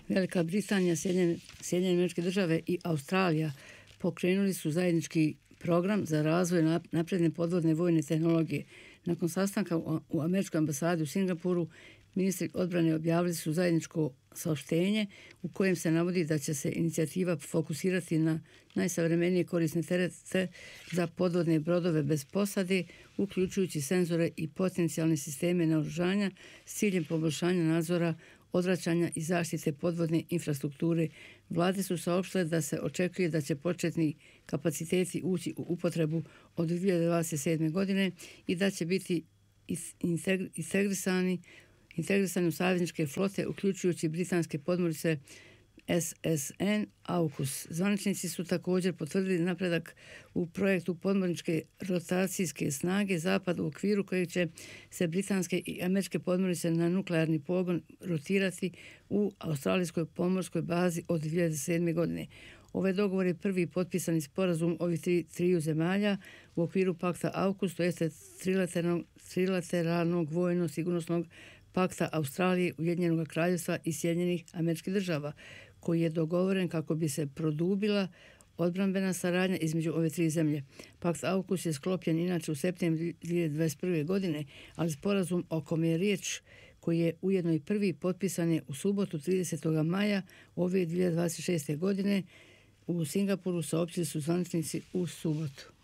Velika Britanija, Sjedinjene Američke Države i Australija pokrenuli su zajednički program za razvoj napredne podvodne vojne tehnologije. Nakon sastanka u Američkoj ambasadi u Singapuru, ministri odbrane objavili su zajedničko saopštenje u kojem se navodi da će se inicijativa fokusirati na najsavremenije korisne terete za podvodne brodove bez posade, uključujući senzore i potencijalne sisteme naoružanja s ciljem poboljšanja nadzora, odvraćanja i zaštite podvodne infrastrukture. Vlade su saopštile da se očekuje da će početni kapaciteti ući u upotrebu od 2027. godine i da će biti integrisani u savezničke flote, uključujući britanske podmornice SSN AUKUS. Zvaničnici su također potvrdili napredak u projektu podmorničke rotacijske snage Zapad, u okviru kojeg će se britanske i američke podmornice na nuklearni pogon rotirati u australijskoj pomorskoj bazi od 2007. godine. Ovaj dogovor je prvi potpisani sporazum ovih triju zemalja u okviru pakta AUKUS, to jeste trilateralnog vojno-sigurnosnog pakta Australije, Ujedinjenog Kraljevstva i Sjedinjenih Američkih Država, koji je dogovoren kako bi se produbila odbrambena saradnja između ove tri zemlje. Pakt AUKUS je sklopljen inače u septembru 2021. godine, ali sporazum o kome je riječ, koji je ujedno i prvi, potpisan je u subotu 30. maja ove 2026. godine u Singapuru, saopćili su zvaničnici u subotu.